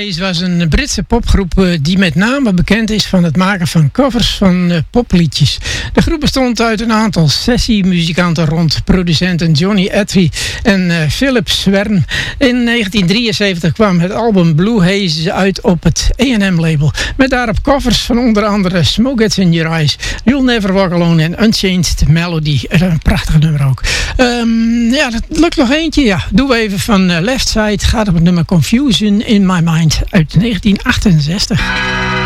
Haze was een Britse popgroep die met name bekend is van het maken van covers van popliedjes. De groep bestond uit een aantal sessiemuzikanten rond producenten Johnny Etry en Philip Swern. In 1973 kwam het album Blue Haze uit op het A&M-label. Met daarop covers van onder andere Smoke Gets in Your Eyes, You'll Never Walk Alone en Unchanged Melody. Een prachtig nummer ook. Ja, dat lukt nog eentje. Ja, doen we even van Left Side. Gaat op het nummer Confusion in My Mind uit 1968.